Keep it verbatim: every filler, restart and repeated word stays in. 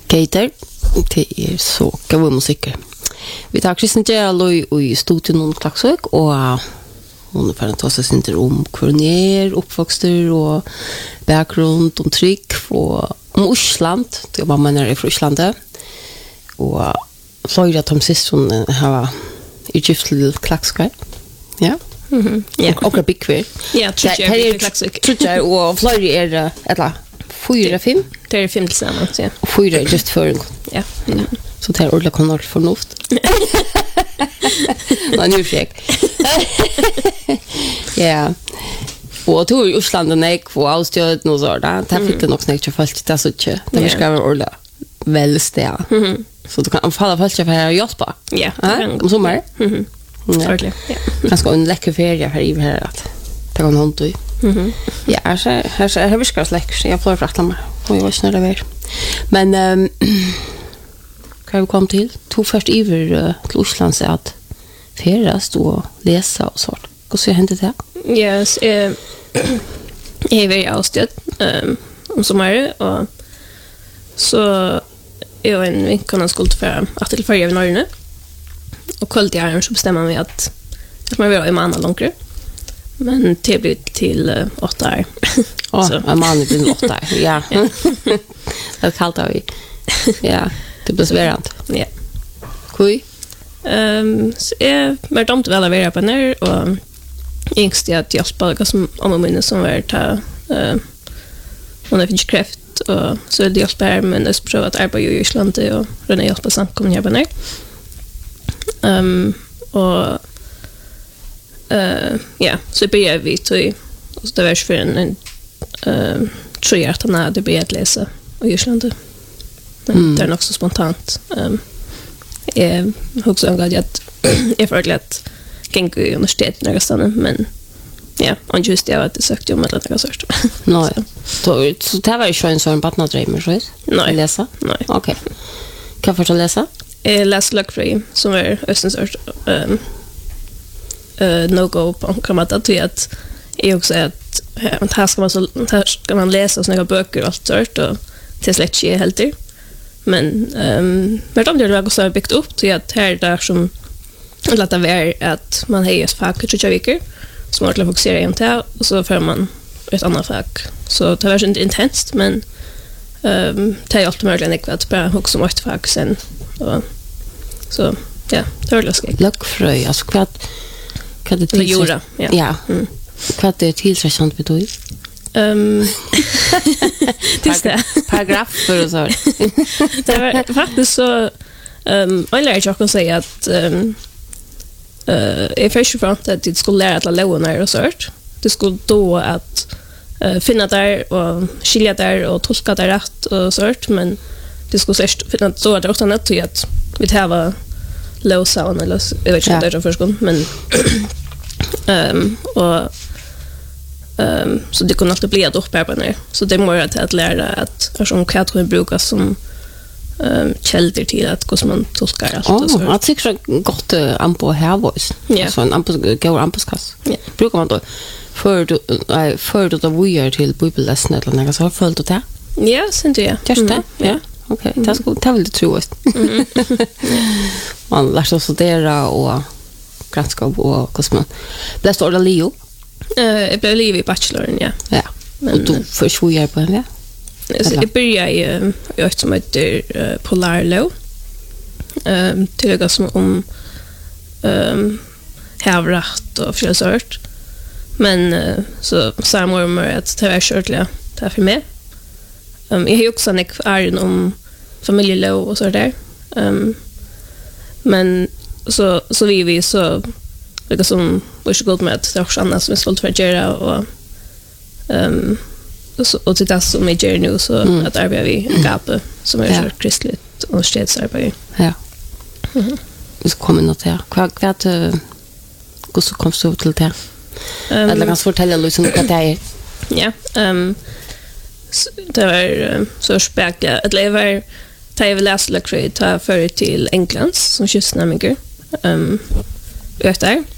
Gator. Det är så god musik. Vi tar Kristin Geraloy i studion om Klaksvik och hon är för att ta sig inte om kvarner, uppvuxter och bakgrund om trygg och om Island. Det var man är från Island. Och flera Tom Siston har i gift till Klaksvik. Ja. Mhm. Ja. Och big queer. Ja, tror jag är Klaksvik. Tror jag och flera är eller fyra fem. Det är fem tillsammans, ja. Fyra är just för. Ja. Så det är ordentligt konort förnuft. Man nu fick. Ja. Och då i Island och nej på avstöd och så där. Det fick det nog snäckt fallet det så inte. Det ska vara ordentligt väl stä. Mhm. Så du kan falla fallet för att hjälpa. Ja. Om sommar. Mhm. Verkligen. Ja. Jag ska en läcker ferie här i här att ta en hund och Mhm. ja, så här så här viskar släck. Jag får frakta mig. Och jag var snarare väl. Men ehm kan vi komma till? Tog först över till Island så att färdas och läsa och sånt. Hur ser det där? Yes, eh jag är väldigt avstöd ehm om sommar och så är jag en vinkona skuld för att till färja i Norge. Och kallt jag är så bestämmer mig att att man vill ha en annan långre. Men det blir till uh, åtta år. Ja, en man blir åtta. Ja. Det är kallt av i. Ja, det blir svärant. Ja. Kui? Ehm så är mer dumt väl att vara på när och yngst jag att jag spelade som om minne som var ta eh hon har fick kräft och så är det jag spelar men det prövat att arbeta i Island och rena hjälp på samkomna här på när. Ehm och eh ja, så börjar vi till och det var för en eh tror jag att han hade börjat läsa i Island. Men det är också spontant. Ehm jag husar om att jag för att gänga i universitetet någonstans men ja, och just det att det sökte om att det var sörst. Nej. Så så det var ju en sån partnerdröm så Nej. Läsa? Nej. Okej. Kan jag få läsa? Jag läste Luckfree som är östensört ehm eh no go på kamata till att jag också att att här ska man så här ska man läsa såna böcker och allt sånt och till släkt är helt det. Men ehm men de det var så byggt upp till att här där som att det är att man har ett fack i tjugo veckor som man vill fokusera in till och så får man ett annat fack. Så det var inte intensivt men ehm det är alltid möjligt att bara också måste fack sen och så ja, det var läskigt. Luckfröj, alltså vad vad det Eller Jura, ja. Ja. Mm. Vad det tillräckligt betyder? Ehm det är Paragraf för och så. det var faktiskt så ehm jag lärde jag kan säga att ehm eh är först för att det skulle lära att lära och sånt. Det skulle då att uh, finna där och skilja där och tolka där rätt och sånt men det skulle först finna så att det också något till att vi tar low sound eller jag vet inte det först men ehm och ehm så det kunde alltid bli att upprepa ner så det måste jag att lära att som kan man bruka som ehm källor till att hur man tolkar allt och så. Ja, det tycker jag gott an på här voice. Så en amp går ampaskas. Brukar man då för du nej för du då vi till bibelläsning eller något så har följt det. Ja, sen det. Just det. Ja. Okej, det ska ta väl det tror jag. Man lär sig studera och granska och hur man. Det står det Leo. Eh, jag blev Leo i bacheloren, ja. Ja. Men du för två år på det. Så jag började i ett som heter Polar Law. Ehm till det som om ehm havrätt och filosofert. Men uh, så samma med att det var shortliga där för mig. Um, jag har också en erfarenhet om familjelov och så där. Um, men så så vi vi så det som var så gott med att det också annars som är stolt för att göra och um, så och det som är gör nu så mm. att arbeta vi en gape som är så kristligt universitetsarbete. Ja. Mhm. Vi ska komma något här. Vad vad hur så kom så till det? Um, Eller kan fortälja Louise vad det är? Ja, ehm det var så späcka att leva ta över läsluxury ta för till England som just nämligen ehm efter